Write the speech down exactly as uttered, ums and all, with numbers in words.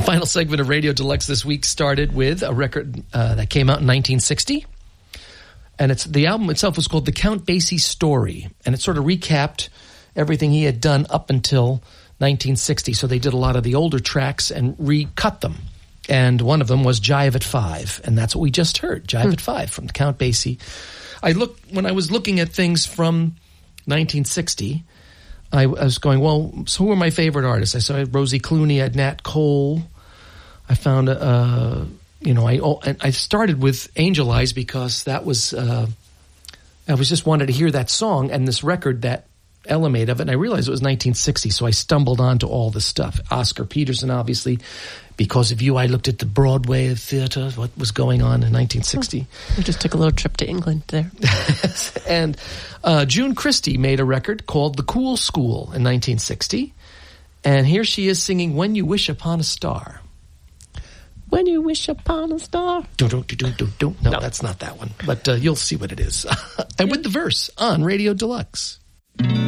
final segment of Radio Deluxe this week started with a record uh, that came out in nineteen sixty. And it's the album itself was called The Count Basie Story. And it sort of recapped everything he had done up until nineteen sixty. So they did a lot of the older tracks and recut them. And one of them was Jive at Five. And that's what we just heard, Jive hmm. at Five from the Count Basie. I looked, when I was looking at things from nineteen sixty, I, I was going, well, so who are my favorite artists? I saw Rosie Clooney, I had Nat Cole. I found, uh, you know, I oh, I started with Angel Eyes because that was, uh, I was just wanted to hear that song and this record that Ella made of it, and I realized it was nineteen sixty, so I stumbled onto all this stuff. Oscar Peterson, obviously. Because of you, I looked at the Broadway theater, what was going on in nineteen sixty. We just took a little trip to England there. And uh, June Christy made a record called The Cool School in nineteen sixty. And here she is singing When You Wish Upon a Star. When you wish upon a star. Do, do, do, do, do, do. No, no, that's not that one. But uh, you'll see what it is. And with the verse on Radio Deluxe.